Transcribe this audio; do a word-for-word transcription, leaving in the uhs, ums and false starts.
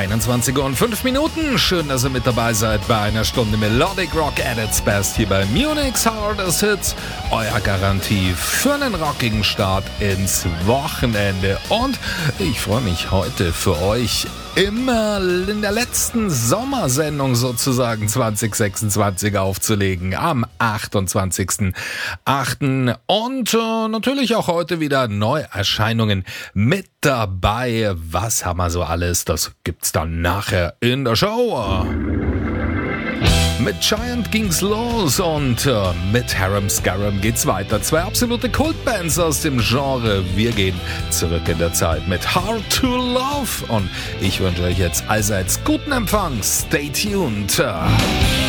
einundzwanzig Uhr und fünf Minuten. Schön, dass ihr mit dabei seid bei einer Stunde Melodic Rock at its best hier bei Munich's Hardest Hits. Euer Garantie für einen rockigen Start ins Wochenende. Und ich freue mich heute für euch immer in der letzten Sommersendung sozusagen zwanzig sechsundzwanzig aufzulegen, am achtundzwanzigsten achten Und äh, natürlich auch heute wieder Neuerscheinungen mit dabei. Was haben wir so alles? Das gibt's dann nachher in der Show. Mit Giant ging's los und äh, mit Harum Scarum geht's weiter. Zwei absolute Kultbands aus dem Genre. Wir gehen zurück in der Zeit mit Hard to Love und ich wünsche euch jetzt allseits guten Empfang. Stay tuned.